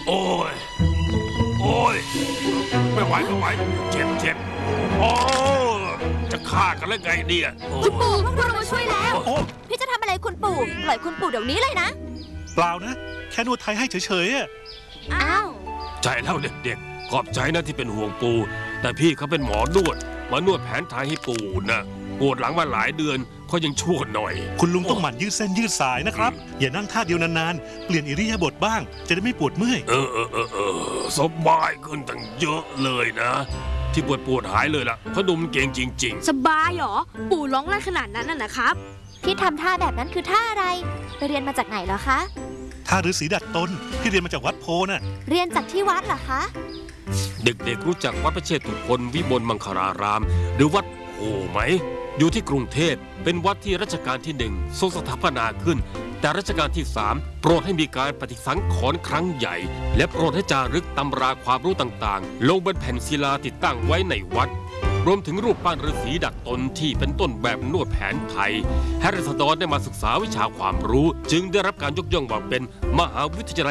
โอ้ยโอ้ยไม่ไหวเจ็บโอ้จะฆ่ากันแล้วไงเนี่ยคุณปู่พวกเรามาช่วยแล้วพี่จะทำอะไรคุณปู่ปล่อยคุณปู่เดี๋ยวนี้เลยนะเปล่านะแค่นวดไทยให้เฉยๆอะอ้าวใจแล้วเด็กๆขอบใจนะที่เป็นห่วงปู่แต่พี่เขาเป็นหมอนวดมานวดแผนไทยให้ปู่นะปวดหลังมาหลายเดือนเขายังชั่วหน่อยคุณลุงต้องหมั่นยืดเส้นยืดสายนะครับอย่านั่งท่าเดียวนานๆเปลี่ยนอิริยาบถบ้างจะได้ไม่ปวดเมื่อยสบายขึ้นตั้งเยอะเลยนะที่ปวดหายเลยล่ะเพราะดุมเก่งจริงๆสบายเหรอปู่ร้องไห้ขนาดนั้นน่ะนะครับพี่ทำท่าแบบนั้นคือท่าอะไรไปเรียนมาจากไหนเหรอคะท่าฤาษีดัดตนที่เรียนมาจากวัดโพน่ะเรียนจากที่วัดเหรอคะเด็กๆรู้จักวัดพระเชตุพนวิมลมังคลารามหรือวัดโพไหมอยู่ที่กรุงเทพเป็นวัดที่รัชกาลที่1ทรงสถาปนาขึ้นแต่รัชกาลที่3โปรดให้มีการปฏิสังขรณ์ครั้งใหญ่และโปรดให้จารึกตำราความรู้ต่างๆลงบนแผ่นศิลาติดตั้งไว้ในวัดรวมถึงรูปปั้นฤาษีดัดตนที่เป็นต้นแบบนวดแผนไทยให้ราษฎรได้มาศึกษาวิชาความรู้จึงได้รับการยกย่องว่าเป็นมหาวิทยาลัย